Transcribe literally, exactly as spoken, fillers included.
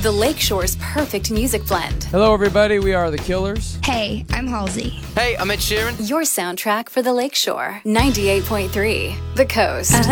the Lakeshore's perfect music blend. Hello, everybody. We are The Killers. Hey, I'm Halsey. Hey, I'm Ed Sheeran. Your soundtrack for the Lakeshore. ninety-eight point three, The Coast.